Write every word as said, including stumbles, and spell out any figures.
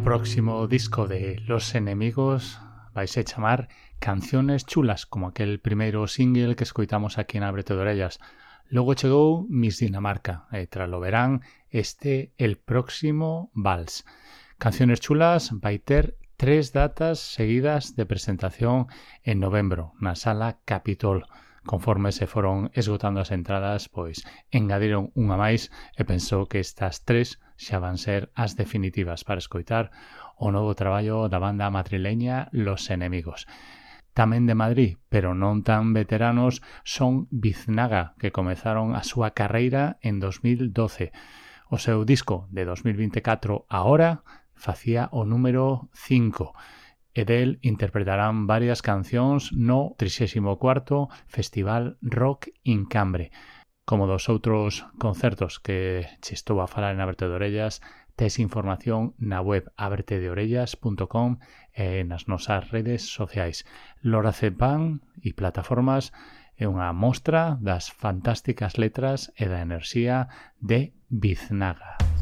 próximo disco de Los Enemigos vaise chamar Canciones Chulas, como aquel primeiro single que escoitamos aquí en Ábrete de Orellas. Logo chegou Miss Dinamarca e tralo verán este El Próximo Vals. Canciones Chulas vai ter tres datas seguidas de presentación en novembro na Sala Capitol. Conforme se foron esgotando as entradas, pois engadiron unha máis e pensou que estas tres xa van ser as definitivas para escoitar o novo traballo da banda madrileña Los Enemigos. Tamén de Madrid, pero non tan veteranos, son Biznaga, que comezaron a súa carreira en dos mil doce. O seu disco de dos mil vinte e catro agora facía o número cinco. E del interpretarán varias cancións no trixésimo cuarto Festival Rock in Cambre. Como dos outros concertos que che estou a falar en Ábrete de Orellas, tes información na web ábrete de orellas punto com e nas nosas redes sociais. Lorazepam e plataformas é unha mostra das fantásticas letras e da enerxía de Biznaga.